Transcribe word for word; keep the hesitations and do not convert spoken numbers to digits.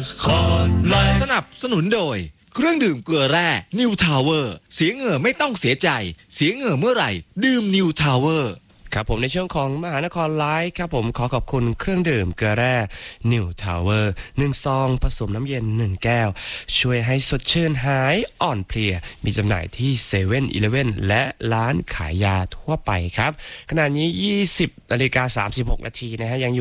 ครไลฟ์สนับสนุนโดยเครื่องดื่มเกลือแร่นิวทาวเวอร์เสียเหงื่อไม่ต้องเสียใจเสียเหงื่อเมื่อไหร่ดื่มนิวทาวเวอร์ครับผมในช่วงของมหานครไลฟ์ครับผมขอขอบคุณเครื่องดื่มเกลือแร่นิวทาวเวอร์หนึ่งซองผสมน้ำเย็นหนึ่งแก้วช่วยให้สดชื่นหายอ่อนเพลียมีจำหน่ายที่เซเว่นอีเลฟเว่นและร้านขายยาทั่วไปครับขณะนี้ยี่สิบนาฬิกาสามสิบหกนาทีนะฮะยังอยู่